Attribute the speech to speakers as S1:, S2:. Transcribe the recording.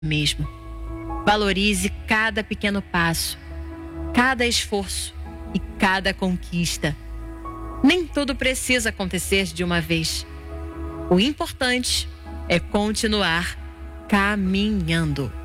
S1: mesmo. Valorize cada pequeno passo, cada esforço e cada conquista. Nem tudo precisa acontecer de uma vez. O importante é continuar caminhando.